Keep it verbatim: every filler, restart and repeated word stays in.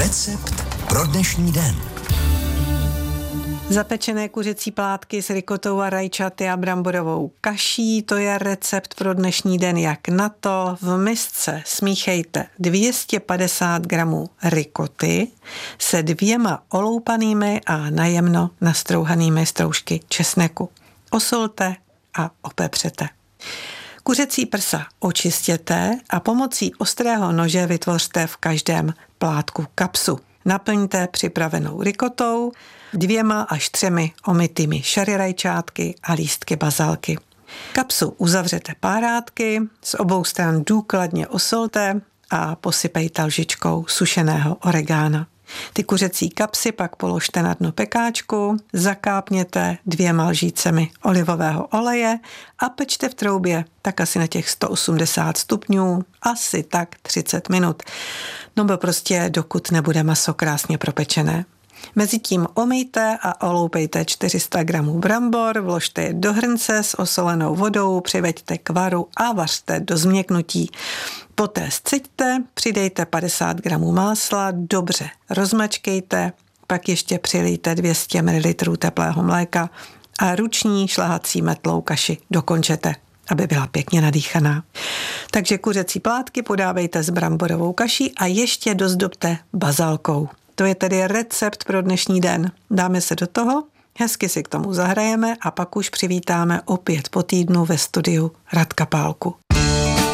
Recept pro dnešní den. Zapečené kuřecí plátky s rikotou a rajčaty a bramborovou kaší, to je recept pro dnešní den. Jak na to? V misce smíchejte dvě stě padesát gramů rikoty se dvěma oloupanými a najemno nastrouhanými stroužky česneku. Osolte a opepřete. Kuřecí prsa očistěte a pomocí ostrého nože vytvořte v každém plátku kapsu. Naplňte připravenou rikotou, dvěma až třemi omytými šary rajčátky a lístky bazalky. Kapsu uzavřete párátky, z obou stran důkladně osolte a posypejte lžičkou sušeného oregána. Ty kuřecí kapsy pak položte na dno pekáčku, zakápněte dvěma lžícemi olivového oleje a pečte v troubě tak asi na těch sto osmdesát stupňů, asi tak třicet minut. No bo prostě dokud nebude maso krásně propečené. Mezitím omyjte a oloupejte čtyři sta gramů brambor, vložte je do hrnce s osolenou vodou, přiveďte k varu a vařte do změknutí. Poté sceďte, přidejte padesát gramů másla, dobře rozmačkejte, pak ještě přilijte dvě stě mililitrů teplého mléka a ruční šlahací metlou kaši dokončete, aby byla pěkně nadýchaná. Takže kuřecí plátky podávejte s bramborovou kaší a ještě dozdobte bazalkou. To je tedy recept pro dnešní den. Dáme se do toho, hezky si k tomu zahrajeme a pak už přivítáme opět po týdnu ve studiu Radka Pálku.